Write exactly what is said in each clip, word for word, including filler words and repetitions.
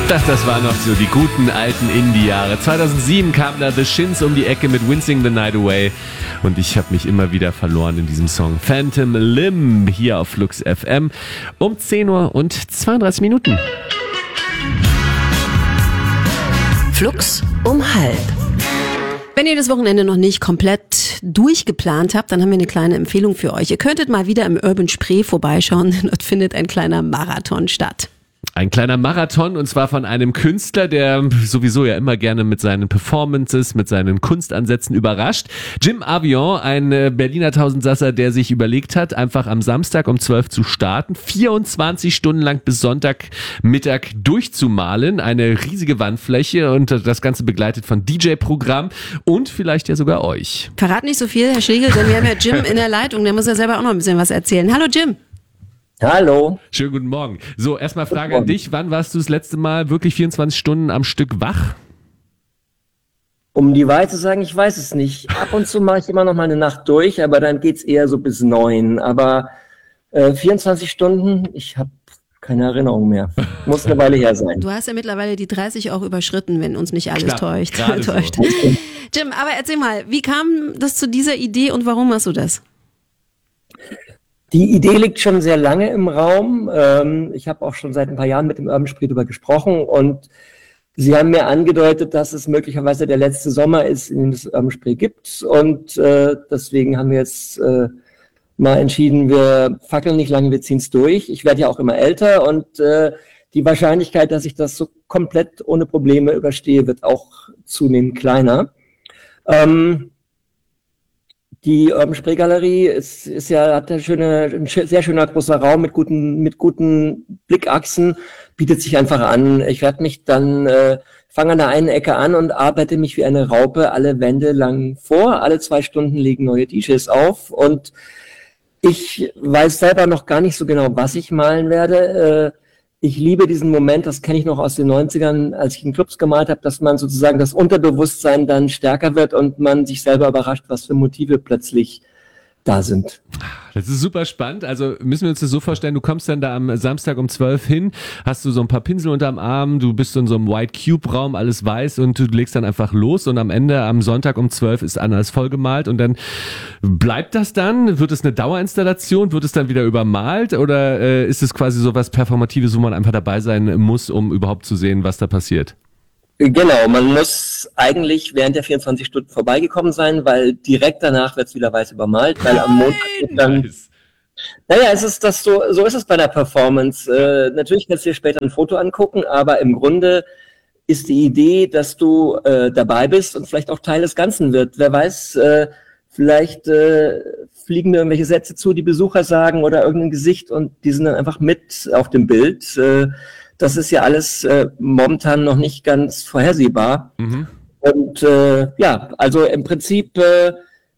Ach, das waren noch so die guten alten Indie-Jahre. zweitausendsieben kam da The Shins um die Ecke mit Wincing the Night Away. Und ich habe mich immer wieder verloren in diesem Song. Phantom Limb hier auf Flux F M um zehn Uhr und zweiunddreißig Minuten. Flux um halb. Wenn ihr das Wochenende noch nicht komplett durchgeplant habt, dann haben wir eine kleine Empfehlung für euch. Ihr könntet mal wieder im Urban Spree vorbeischauen. Dort findet ein kleiner Marathon statt. Ein kleiner Marathon, und zwar von einem Künstler, der sowieso ja immer gerne mit seinen Performances, mit seinen Kunstansätzen überrascht. Jim Avion, ein Berliner Tausendsasser, der sich überlegt hat, einfach am Samstag um zwölf zu starten, vierundzwanzig Stunden lang bis Sonntagmittag durchzumalen. Eine riesige Wandfläche und das Ganze begleitet von D J-Programm und vielleicht ja sogar euch. Verrat nicht so viel, Herr Schlegel, denn wir haben ja Jim in der Leitung. Der muss ja selber auch noch ein bisschen was erzählen. Hallo Jim. Hallo. Schönen guten Morgen. So, erstmal Frage an dich. Wann warst du das letzte Mal wirklich vierundzwanzig Stunden am Stück wach? Um die Wahrheit zu sagen, ich weiß es nicht. Ab und zu mache ich immer noch mal eine Nacht durch, aber dann geht's eher so bis neun. Aber äh, vierundzwanzig Stunden, ich habe keine Erinnerung mehr. Muss eine Weile her sein. Du hast ja mittlerweile die dreißig auch überschritten, wenn uns nicht alles Knapp, täuscht. täuscht. So. Jim, aber erzähl mal, wie kam das zu dieser Idee und warum machst du das? Die Idee liegt schon sehr lange im Raum. Ähm, ich habe auch schon seit ein paar Jahren mit dem Urban Spree darüber gesprochen und sie haben mir angedeutet, dass es möglicherweise der letzte Sommer ist, in dem es Urban Spree gibt, und äh, deswegen haben wir jetzt äh, mal entschieden, wir fackeln nicht lange, wir ziehen es durch. Ich werde ja auch immer älter und äh, die Wahrscheinlichkeit, dass ich das so komplett ohne Probleme überstehe, wird auch zunehmend kleiner. Ähm, Die Urban Spree Galerie ist, ist ja, hat ein, schöne, ein sehr schöner großer Raum mit guten, mit guten Blickachsen, bietet sich einfach an. Ich werde mich dann, äh, fange an der einen Ecke an und arbeite mich wie eine Raupe alle Wände lang vor. Alle zwei Stunden liegen neue D Js auf und ich weiß selber noch gar nicht so genau, was ich malen werde. Äh, Ich liebe diesen Moment, das kenne ich noch aus den neunzigern, als ich in Clubs gemalt habe, dass man sozusagen das Unterbewusstsein dann stärker wird und man sich selber überrascht, was für Motive plötzlich da sind. Das ist super spannend. Also müssen wir uns das so vorstellen, du kommst dann da am Samstag um zwölf hin, hast du so ein paar Pinsel unterm Arm, du bist in so einem White Cube Raum, alles weiß, und du legst dann einfach los und am Ende am Sonntag um zwölf ist alles vollgemalt und dann bleibt das dann? Wird es eine Dauerinstallation? Wird es dann wieder übermalt oder äh, ist es quasi so was Performatives, wo man einfach dabei sein muss, um überhaupt zu sehen, was da passiert? Genau, man muss eigentlich während der vierundzwanzig Stunden vorbeigekommen sein, weil direkt danach wird es wieder weiß übermalt, weil am Montag wird dann... Nice. Naja, es ist das so, so ist es bei der Performance. Äh, natürlich kannst du dir später ein Foto angucken, aber im Grunde ist die Idee, dass du äh, dabei bist und vielleicht auch Teil des Ganzen wird. Wer weiß, äh, vielleicht äh, fliegen mir irgendwelche Sätze zu, die Besucher sagen oder irgendein Gesicht und die sind dann einfach mit auf dem Bild. Äh, Das ist ja alles äh, momentan noch nicht ganz vorhersehbar. Mhm. Und äh, ja, also im Prinzip äh,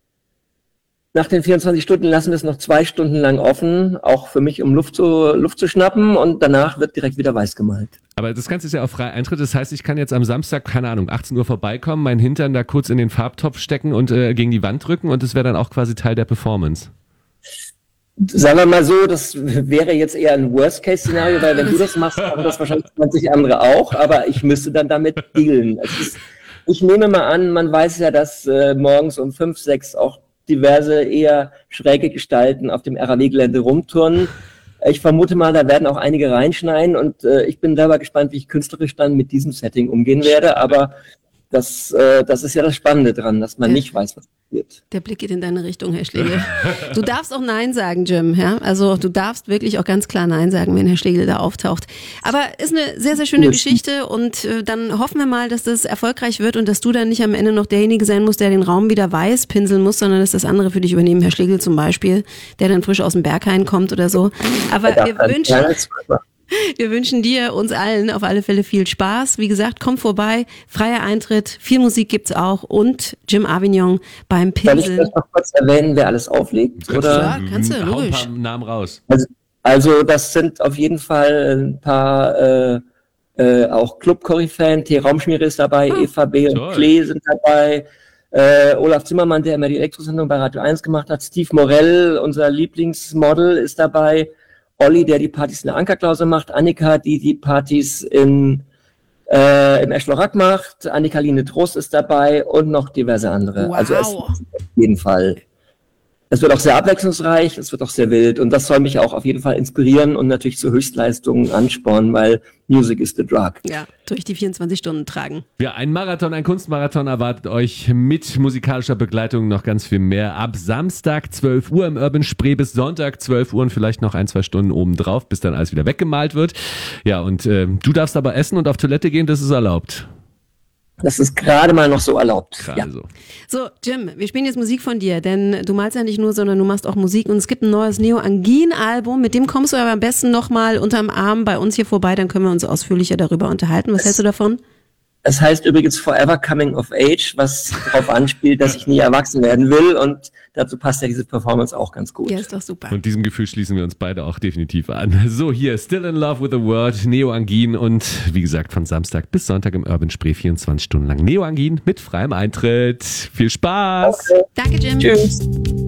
nach den vierundzwanzig Stunden lassen wir es noch zwei Stunden lang offen, auch für mich, um Luft zu, Luft zu schnappen, und danach wird direkt wieder weiß gemalt. Aber das Ganze ist ja auf freien Eintritt, das heißt, ich kann jetzt am Samstag, keine Ahnung, achtzehn Uhr vorbeikommen, meinen Hintern da kurz in den Farbtopf stecken und äh, gegen die Wand drücken und das wäre dann auch quasi Teil der Performance. Sagen wir mal so, das wäre jetzt eher ein Worst-Case-Szenario, weil wenn du das machst, machen das wahrscheinlich zwanzig andere auch, aber ich müsste dann damit dealen. Es ist, ich nehme mal an, man weiß ja, dass äh, morgens um fünf, sechs auch diverse eher schräge Gestalten auf dem R A W-Gelände rumturnen. Ich vermute mal, da werden auch einige reinschneiden und äh, ich bin selber gespannt, wie ich künstlerisch dann mit diesem Setting umgehen werde, aber Das, äh, das ist ja das Spannende dran, dass man ja nicht weiß, was passiert. Der Blick geht in deine Richtung, Herr Schlegel. Du darfst auch Nein sagen, Jim. Ja? Also du darfst wirklich auch ganz klar Nein sagen, wenn Herr Schlegel da auftaucht. Aber ist eine sehr, sehr schöne ja. Geschichte und äh, dann hoffen wir mal, dass das erfolgreich wird und dass du dann nicht am Ende noch derjenige sein musst, der den Raum wieder weiß pinseln muss, sondern dass das andere für dich übernehmen, Herr Schlegel zum Beispiel, der dann frisch aus dem Berghain kommt oder so. Aber wir wünschen... Wir wünschen dir, uns allen auf alle Fälle viel Spaß. Wie gesagt, komm vorbei, freier Eintritt, viel Musik gibt's auch und Jim Avion beim Pinseln. Soll ich vielleicht noch kurz erwähnen, wer alles auflegt? Oder? Ja, kannst du, logisch. Ein paar Namen raus. Also, also das sind auf jeden Fall ein paar äh, äh, auch Club-Koryphäen. T. Raumschmiere ist dabei, ah, Eva B. und Klee sind dabei. Äh, Olaf Zimmermann, der immer die Elektrosendung bei Radio eins gemacht hat. Steve Morell, unser Lieblingsmodel, ist dabei. Olli, der die Partys in der Ankerklause macht, Annika, die die Partys in äh, im Eschlorak macht. Annika-Line Trost ist dabei und noch diverse andere. Wow. Also es ist auf jeden Fall. Es wird auch sehr abwechslungsreich, es wird auch sehr wild und das soll mich auch auf jeden Fall inspirieren und natürlich zu Höchstleistungen anspornen, weil Music is the drug. Ja, durch die vierundzwanzig Stunden tragen. Ja, ein Marathon, ein Kunstmarathon erwartet euch mit musikalischer Begleitung noch ganz viel mehr. Ab Samstag zwölf Uhr im Urban Spree bis Sonntag zwölf Uhr und vielleicht noch ein, zwei Stunden obendrauf, bis dann alles wieder weggemalt wird. Ja, und äh, du darfst aber essen und auf Toilette gehen, das ist erlaubt. Das ist gerade mal noch so erlaubt. Gerade ja. so. So, Jim, wir spielen jetzt Musik von dir, denn du malst ja nicht nur, sondern du machst auch Musik und es gibt ein neues Neo Angin-Album, mit dem kommst du aber am besten nochmal unterm Arm bei uns hier vorbei, dann können wir uns ausführlicher darüber unterhalten. Was es, hältst du davon? Es heißt übrigens Forever Coming of Age, was darauf anspielt, dass ich nie erwachsen werden will und dazu passt ja diese Performance auch ganz gut. Ja, ist doch super. Und diesem Gefühl schließen wir uns beide auch definitiv an. So, hier, Still in Love with the World, Neo Angin und wie gesagt, von Samstag bis Sonntag im Urban Spree vierundzwanzig Stunden lang Neo Angin mit freiem Eintritt. Viel Spaß! Okay. Danke, Jim. Tschüss.